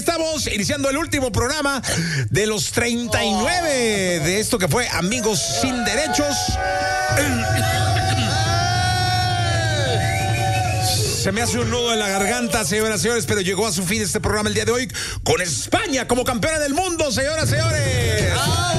estamos iniciando el último programa de los 39 de esto que fue Amigos Sin Derechos. Se me hace un nudo en la garganta, señoras y señores, pero llegó a su fin este programa el día de hoy con España como campeona del mundo, señoras y señores.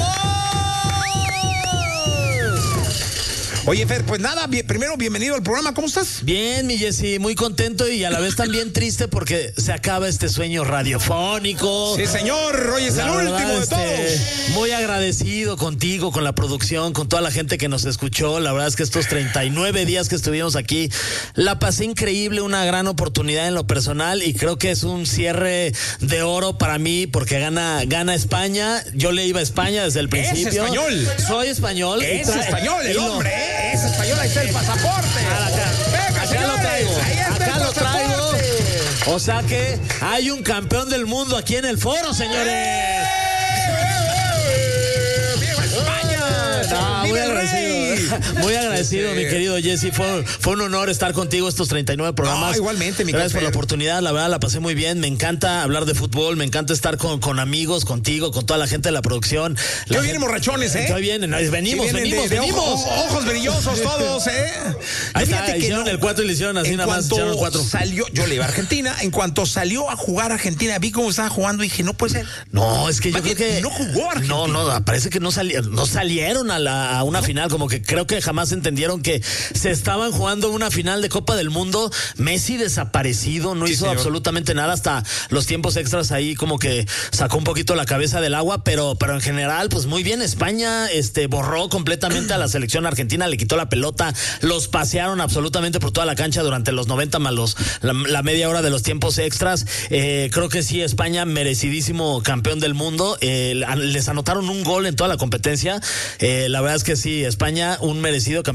Oye, Fer, pues nada, primero bienvenido al programa, ¿cómo estás? Bien, mi Jessy, muy contento y a la vez también triste porque se acaba este sueño radiofónico. Sí, señor, hoy es el último de todos. Muy agradecido contigo, con la producción, con toda la gente que nos escuchó. La verdad es que estos 39 días que estuvimos aquí, la pasé increíble, una gran oportunidad en lo personal y creo que es un cierre de oro para mí porque gana España. Yo le iba a España desde el principio. Es español. Soy español. Es español el hombre, es español, ahí está el pasaporte. Venga, acá lo traigo. Ahí está acá el lo traigo. pasaporte. O sea que hay un campeón del mundo aquí en el foro, señores. ¡Viva España! Muy agradecido. Muy agradecido, mi querido Jessy. Fue un honor estar contigo estos 39 programas. Igualmente, mi Gracias por la oportunidad. La verdad, la pasé muy bien. Me encanta hablar de fútbol. Me encanta estar con amigos, contigo, con toda la gente de la producción. Que hoy vienen borrachones, ¿eh? Que hoy vienen. Venimos. Ojos brillosos todos, ¿eh? Ahí está, hicieron el 4 y le hicieron así nada más. Echaron el 4. Yo le iba a Argentina. En cuanto salió a jugar Argentina, vi cómo estaba jugando y dije, no puede ser. No, es que yo creo que no jugó Argentina. No, parece que no salieron a una final, como que creo que jamás entendieron que se estaban jugando una final de Copa del Mundo. Messi desaparecido, no hizo absolutamente nada, hasta los tiempos extras ahí como que sacó un poquito la cabeza del agua, pero en general, pues muy bien. España borró completamente a la selección argentina, le quitó la pelota, los pasearon absolutamente por toda la cancha durante los 90 más la media hora de los tiempos extras. Creo que sí, España merecidísimo campeón del mundo. Les anotaron un gol en toda la competencia. La verdad es que sí, España un merecido campeón